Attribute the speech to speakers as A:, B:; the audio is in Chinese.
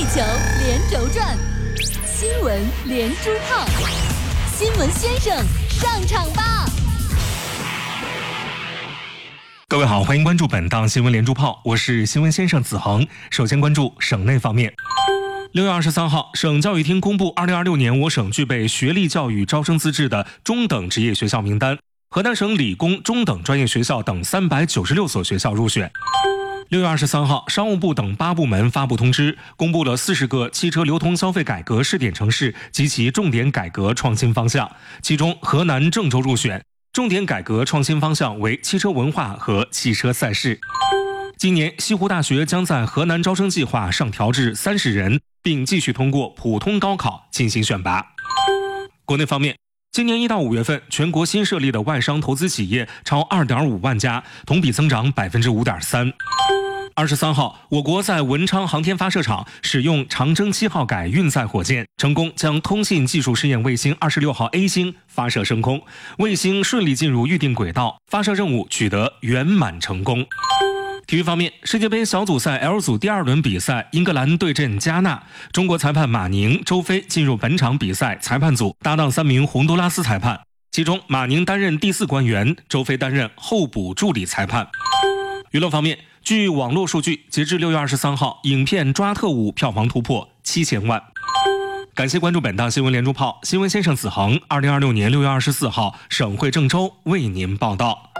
A: 球连轴转，新闻连珠炮，新闻先生上场吧！
B: 各位好，欢迎关注本档新闻连珠炮，我是新闻先生子恒。首先关注省内方面。6月23号，省教育厅公布2026年我省具备学历教育招生资质的中等职业学校名单，河南省理工中等专业学校等396所学校入选。6月23号，商务部等8部门发布通知，公布了40个汽车流通消费改革试点城市及其重点改革创新方向，其中河南郑州入选。重点改革创新方向为汽车文化和汽车赛事。今年西湖大学将在河南招生计划上调至30人，并继续通过普通高考进行选拔。国内方面，今年1到5月份，全国新设立的外商投资企业超2.5万家，同比增长 5.3%。23号，我国在文昌航天发射场使用长征7号改运载火箭，成功将通信技术试验卫星26号 A 星发射升空，卫星顺利进入预定轨道，发射任务取得圆满成功。体育方面，世界杯小组赛 L 组第2轮比赛，英格兰对阵加纳，中国裁判马宁、周飞进入本场比赛裁判组，搭档3名洪都拉斯裁判，其中马宁担任第4官员，周飞担任候补助理裁判。娱乐方面，据网络数据，截至6月23号，影片《抓特务》票房突破7000万。感谢关注本档新闻连珠炮，新闻先生子恒，2026年6月24号，省会郑州为您报道。